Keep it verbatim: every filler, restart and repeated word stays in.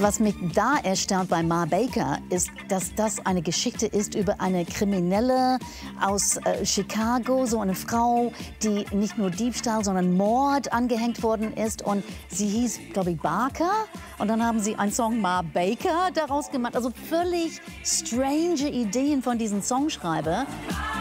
Was mich da erstaunt bei Ma Baker ist, dass das eine Geschichte ist über eine Kriminelle aus äh, Chicago, so eine Frau, die nicht nur Diebstahl, sondern Mord angehängt worden ist. Und sie hieß, glaube ich, Barker. Und dann haben sie einen Song Ma Baker daraus gemacht. Also völlig strange Ideen von diesen Songschreiber.